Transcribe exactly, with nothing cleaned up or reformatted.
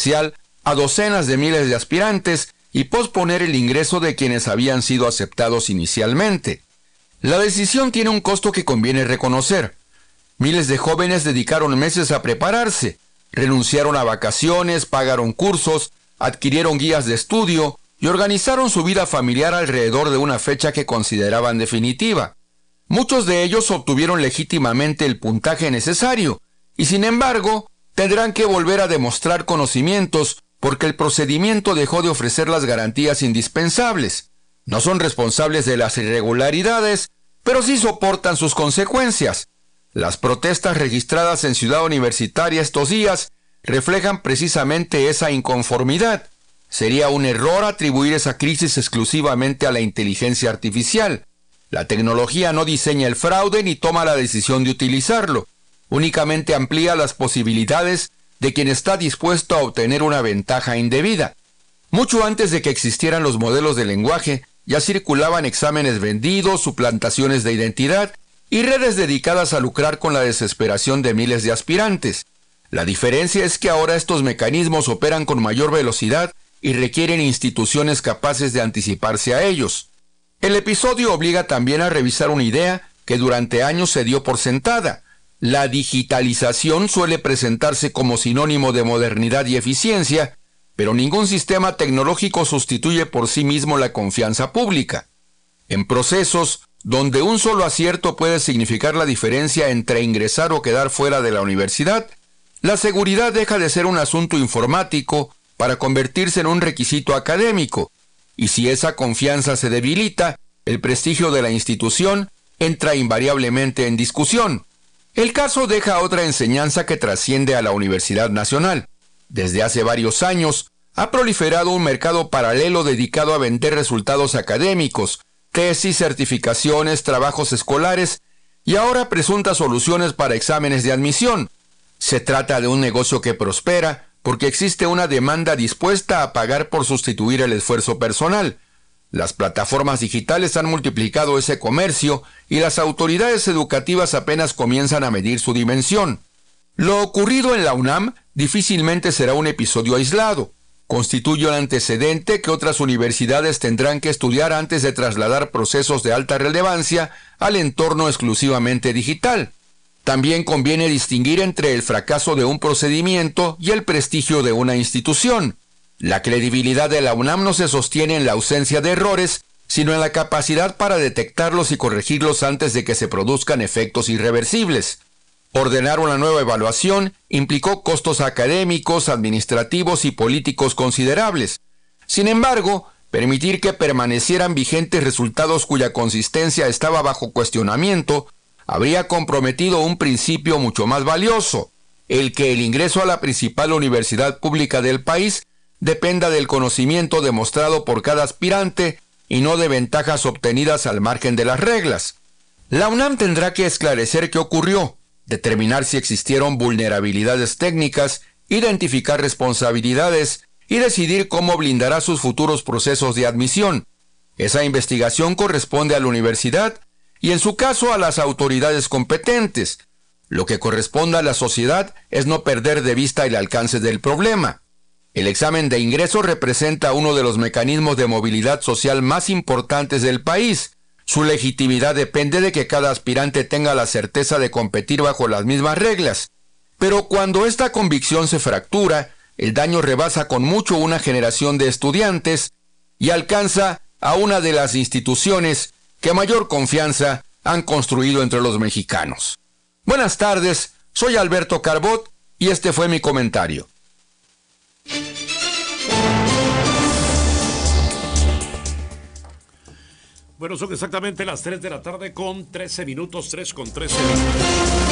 presencial a docenas de miles de aspirantes y posponer el ingreso de quienes habían sido aceptados inicialmente. La decisión tiene un costo que conviene reconocer. Miles de jóvenes dedicaron meses a prepararse, renunciaron a vacaciones, pagaron cursos, adquirieron guías de estudio y organizaron su vida familiar alrededor de una fecha que consideraban definitiva. Muchos de ellos obtuvieron legítimamente el puntaje necesario y, sin embargo, tendrán que volver a demostrar conocimientos porque el procedimiento dejó de ofrecer las garantías indispensables. No son responsables de las irregularidades, pero sí soportan sus consecuencias. Las protestas registradas en Ciudad Universitaria estos días reflejan precisamente esa inconformidad. Sería un error atribuir esa crisis exclusivamente a la inteligencia artificial. La tecnología no diseña el fraude ni toma la decisión de utilizarlo. Únicamente amplía las posibilidades de quien está dispuesto a obtener una ventaja indebida. Mucho antes de que existieran los modelos de lenguaje, ya circulaban exámenes vendidos, suplantaciones de identidad y redes dedicadas a lucrar con la desesperación de miles de aspirantes. La diferencia es que ahora estos mecanismos operan con mayor velocidad y requieren instituciones capaces de anticiparse a ellos. El episodio obliga también a revisar una idea que durante años se dio por sentada. La digitalización suele presentarse como sinónimo de modernidad y eficiencia, pero ningún sistema tecnológico sustituye por sí mismo la confianza pública. En procesos donde un solo acierto puede significar la diferencia entre ingresar o quedar fuera de la universidad, la seguridad deja de ser un asunto informático para convertirse en un requisito académico, y si esa confianza se debilita, el prestigio de la institución entra invariablemente en discusión. El caso deja otra enseñanza que trasciende a la Universidad Nacional. Desde hace varios años, ha proliferado un mercado paralelo dedicado a vender resultados académicos, tesis, certificaciones, trabajos escolares y ahora presuntas soluciones para exámenes de admisión. Se trata de un negocio que prospera porque existe una demanda dispuesta a pagar por sustituir el esfuerzo personal. Las plataformas digitales han multiplicado ese comercio y las autoridades educativas apenas comienzan a medir su dimensión. Lo ocurrido en la UNAM difícilmente será un episodio aislado. Constituye un antecedente que otras universidades tendrán que estudiar antes de trasladar procesos de alta relevancia al entorno exclusivamente digital. También conviene distinguir entre el fracaso de un procedimiento y el prestigio de una institución. La credibilidad de la UNAM no se sostiene en la ausencia de errores, sino en la capacidad para detectarlos y corregirlos antes de que se produzcan efectos irreversibles. Ordenar una nueva evaluación implicó costos académicos, administrativos y políticos considerables. Sin embargo, permitir que permanecieran vigentes resultados cuya consistencia estaba bajo cuestionamiento habría comprometido un principio mucho más valioso, el que el ingreso a la principal universidad pública del país dependa del conocimiento demostrado por cada aspirante y no de ventajas obtenidas al margen de las reglas. La UNAM tendrá que esclarecer qué ocurrió, determinar si existieron vulnerabilidades técnicas, identificar responsabilidades y decidir cómo blindará sus futuros procesos de admisión. Esa investigación corresponde a la universidad y en su caso a las autoridades competentes. Lo que corresponde a la sociedad es no perder de vista el alcance del problema. El examen de ingreso representa uno de los mecanismos de movilidad social más importantes del país. Su legitimidad depende de que cada aspirante tenga la certeza de competir bajo las mismas reglas. Pero cuando esta convicción se fractura, el daño rebasa con mucho una generación de estudiantes y alcanza a una de las instituciones que mayor confianza han construido entre los mexicanos. Buenas tardes, soy Alberto Carbot y este fue mi comentario. Bueno, son exactamente las tres de la tarde con trece minutos, tres con trece minutos.